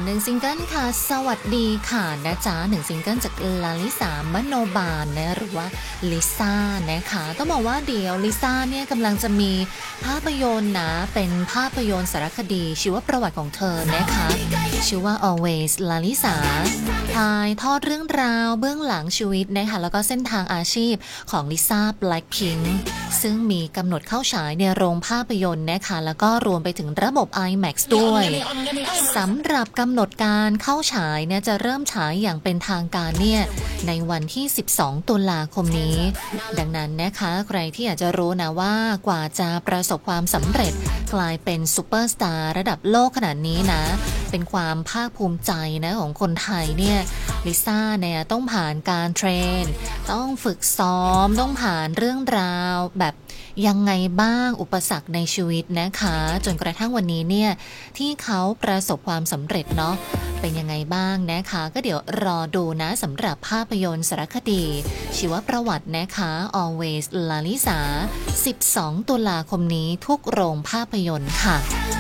1ซิงเกิลค่ะสวัสดีค่ะนะจ๊ะ1ซิงเกิลจากลาลิสามโนบาลนะหรือว่าลิซ่านะคะต้องบอกว่าเดี๋ยวลิซ่าเนี่ยกำลังจะมีภาพยนตร์นะเป็นภาพยนตร์สารคดีชีวประวัติของเธอนะคะชื่อว่า Always ลาลิสาถ่ายทอดเรื่องราวเบื้องหลังชีวิตนะคะแล้วก็เส้นทางอาชีพของลิซ่า Blackpink ซึ่งมีกำหนดเข้าฉายในโรงภาพยนตร์นะคะแล้วก็รวมไปถึงระบบ IMAX ด้วยสำหรับกำหนดการเข้าฉายเนี่ยจะเริ่มฉายอย่างเป็นทางการเนี่ยในวันที่12ตุลาคมนี้ดังนั้นนะคะใครที่อยากจะรู้นะว่ากว่าจะประสบความสำเร็จกลายเป็นซูเปอร์สตาร์ระดับโลกขนาดนี้นะเป็นความภาคภูมิใจนะของคนไทยเนี่ยลิซ่าเนี่ยต้องผ่านการเทรนต้องฝึกซ้อมต้องผ่านเรื่องราวแบบยังไงบ้างอุปสรรคในชีวิตนะคะจนกระทั่งวันนี้เนี่ยที่เขาประสบความสำเร็จเนาะเป็นยังไงบ้างนะคะก็เดี๋ยวรอดูนะสำหรับภาพยนตร์สารคดีชีวประวัตินะคะ Always ลาลิสา12ตุลาคมนี้ทุกโรงภาพยนตร์ค่ะ